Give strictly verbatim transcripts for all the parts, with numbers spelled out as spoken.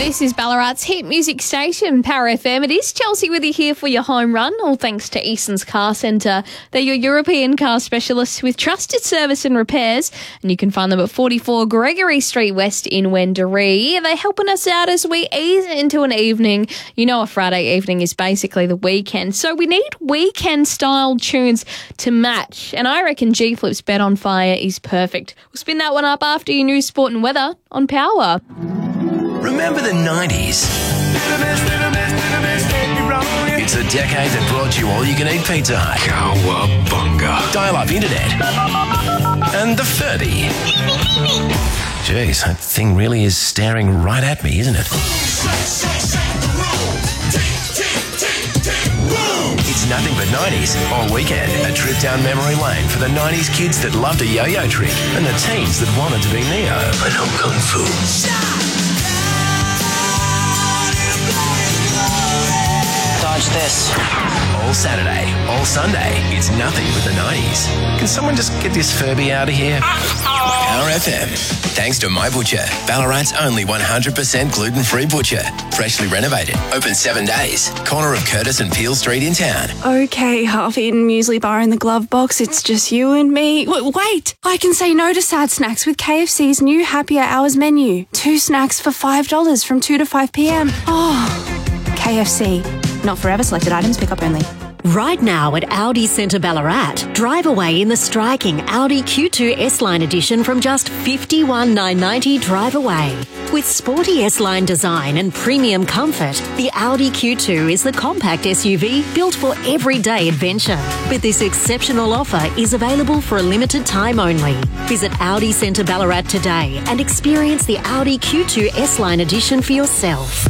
This is Ballarat's hit music station, Power F M. It is Chelsea with you here for your home run, all thanks to Eason's Car Centre. They're your European car specialists with trusted service and repairs, and you can find them at forty-four Gregory Street West in Wendouree. They're helping us out as we ease into an evening. You know, a Friday evening is basically the weekend, so we need weekend-style tunes to match, and I reckon G-Flip's Bet on Fire is perfect. We'll spin that one up after your news, sport and weather on Power. Remember the nineties? It's the decade that brought you all-you-can-eat Pizza Hut, Cowabunga, dial-up internet, and the Furby. Jeez, that thing really is staring right at me, isn't it? It's nothing but nineties all weekend. A trip down memory lane for the nineties kids that loved a yo-yo trick and the teens that wanted to be Neo. I know Kung Fu. Dodge this. All Saturday, all Sunday, it's nothing but the nineties. Can someone just get this Furby out of here? Power F M. Thanks to My Butcher, Ballarat's only one hundred percent gluten-free butcher. Freshly renovated, open seven days. Corner of Curtis and Peel Street in town. Okay, half-eaten muesli bar in the glove box. It's just you and me. W- wait, I can say no to sad snacks with K F C's new happier hours menu. Two snacks for five dollars from two to five p.m. Oh, K F C. Not forever. Selected items. Pick up only. Right now at Audi Centre Ballarat, drive away in the striking Audi Q two S-Line edition from just fifty-one thousand nine hundred ninety dollars drive away. With sporty S-Line design and premium comfort, the Audi Q two is the compact S U V built for everyday adventure. But this exceptional offer is available for a limited time only. Visit Audi Centre Ballarat today and experience the Audi Q two S-Line edition for yourself.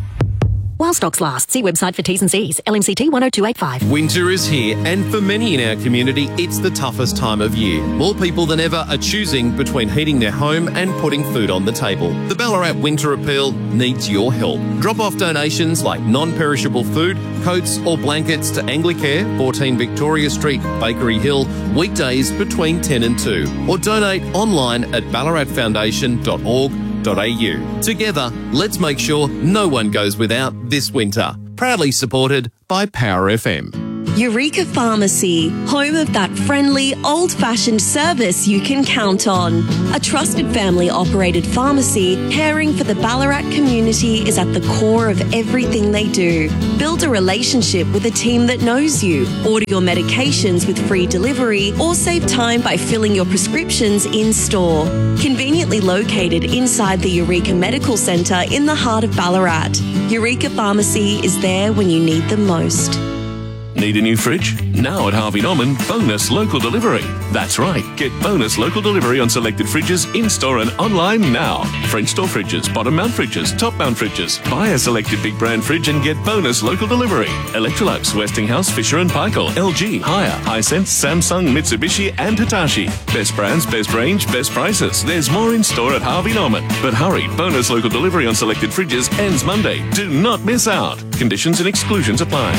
While stocks last, see website for T's and C's. L M C T one oh two eight five. Winter is here, and for many in our community, it's the toughest time of year. More people than ever are choosing between heating their home and putting food on the table. The Ballarat Winter Appeal needs your help. Drop off donations like non-perishable food, coats or blankets to Anglicare, fourteen Victoria Street, Bakery Hill, weekdays between ten and two. Or donate online at ballarat foundation dot org dot a u. Together, let's make sure no one goes without this winter. Proudly supported by Power F M. Eureka Pharmacy, home of that friendly, old-fashioned service you can count on. A trusted family-operated pharmacy caring for the Ballarat community is at the core of everything they do. Build a relationship with a team that knows you. Order your medications with free delivery or save time by filling your prescriptions in-store. Conveniently located inside the Eureka Medical Centre in the heart of Ballarat. Eureka Pharmacy is there when you need them most. Need a new fridge? Now at Harvey Norman, bonus local delivery. That's right, get bonus local delivery on selected fridges in-store and online now. French door fridges, bottom mount fridges, top mount fridges. Buy a selected big brand fridge and get bonus local delivery. Electrolux, Westinghouse, Fisher and Paykel, L G, Haier, Hisense, Samsung, Mitsubishi and Hitachi. Best brands, best range, best prices. There's more in store at Harvey Norman. But hurry, bonus local delivery on selected fridges ends Monday. Do not miss out. Conditions and exclusions apply.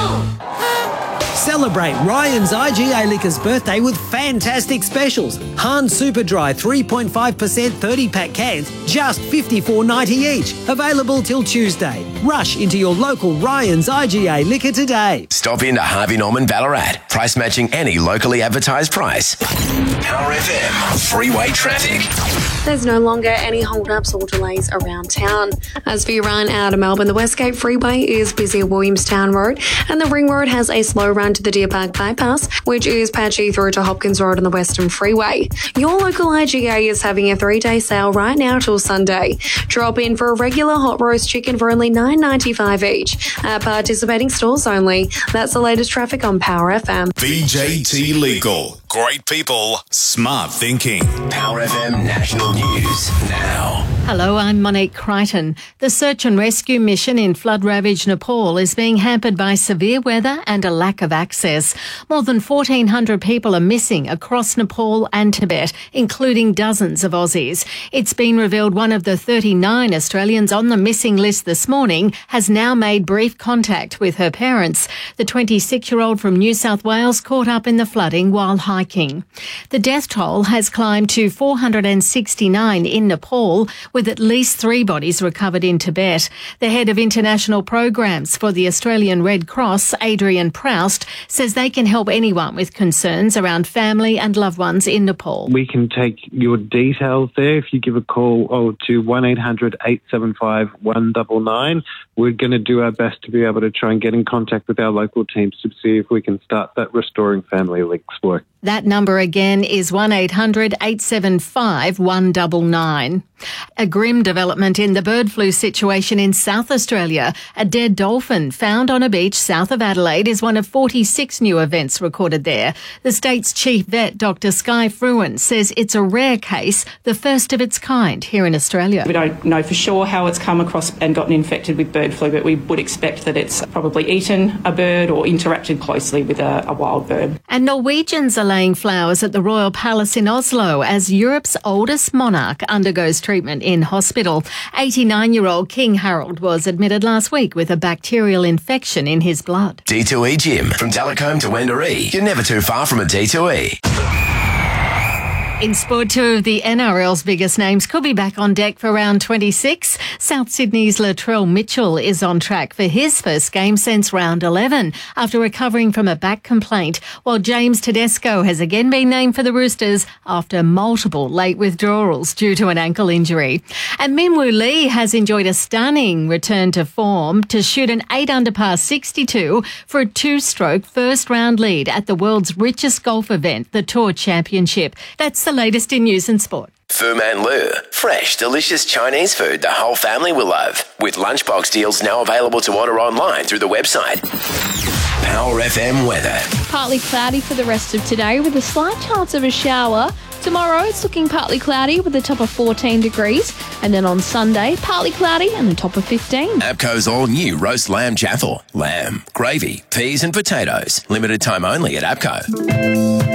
Celebrate Ryan's I G A Liquors birthday with fantastic specials. Han Super Dry three point five percent thirty pack cans, just fifty-four ninety each. Available till Tuesday. Rush into your local Ryan's I G A Liquor today. Stop into Harvey Norman Ballarat. Price matching any locally advertised price. Power F M. Freeway traffic. There's no longer any hold-ups or delays around town. As for your run out of Melbourne, the Westgate Freeway is busy at Williamstown Road, and the Ring Road has a slow run to the Deer Park Bypass, which is patchy through to Hopkins Road on the Western Freeway. Your local I G A is having a three-day sale right now till Sunday. Drop in for a regular hot roast chicken for only nine ninety-five each at participating stores only. That's the latest traffic on Power F M. B J T Legal. Great people, smart thinking. Power F M National News now. Hello, I'm Monique Crichton. The search and rescue mission in flood-ravaged Nepal is being hampered by severe weather and a lack of access. More than fourteen hundred people are missing across Nepal and Tibet, including dozens of Aussies. It's been revealed one of the thirty-nine Australians on the missing list this morning has now made brief contact with her parents. The twenty-six-year-old from New South Wales caught up in the flooding while hiking. The death toll has climbed to four hundred sixty-nine in Nepal, with with at least three bodies recovered in Tibet. The head of international programs for the Australian Red Cross, Adrian Proust, says they can help anyone with concerns around family and loved ones in Nepal. We can take your details there. If you give a call oh, to one eight hundred eight seven five one nine nine, we're going to do our best to be able to try and get in contact with our local teams to see if we can start that Restoring Family Links work. That number again is one eight hundred eight seven five one nine nine. A grim development in the bird flu situation in South Australia. A dead dolphin found on a beach south of Adelaide is one of forty-six new events recorded there. The state's chief vet, Doctor Sky Fruin, says it's a rare case, the first of its kind here in Australia. We don't know for sure how it's come across and gotten infected with bird flu, but we would expect that it's probably eaten a bird or interacted closely with a, a wild bird. And Norwegians are laying flowers at the Royal Palace in Oslo as Europe's oldest monarch undergoes treatment in hospital. eighty-nine-year-old King Harold was admitted last week with a bacterial infection in his blood. D two E Gym. From Delacombe to Wendouree, you're never too far from a D two E. In sport, two of the N R L's biggest names could be back on deck for round twenty-six. South Sydney's Latrell Mitchell is on track for his first game since round eleven after recovering from a back complaint, while James Tedesco has again been named for the Roosters after multiple late withdrawals due to an ankle injury. And Minwoo Lee has enjoyed a stunning return to form to shoot an eight under par sixty-two for a two-stroke first-round lead at the world's richest golf event, the Tour Championship. That's the latest in news and sport. Fu Man Lu. Fresh, delicious Chinese food the whole family will love. With lunchbox deals now available to order online through the website. Power F M weather. Partly cloudy for the rest of today with a slight chance of a shower. Tomorrow it's looking partly cloudy with a top of fourteen degrees. And then on Sunday, partly cloudy and a top of fifteen. APCO's all-new roast lamb jaffle. Lamb, gravy, peas and potatoes. Limited time only at APCO.